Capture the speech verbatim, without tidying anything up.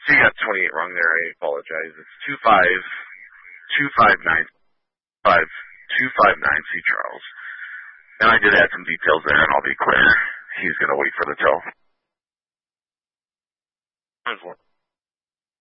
So you got twenty-eight wrong there. I apologize. It's two five two five nine five two five nine C Charles. And I did add some details there, and I'll be clear. He's going to wait for the tow.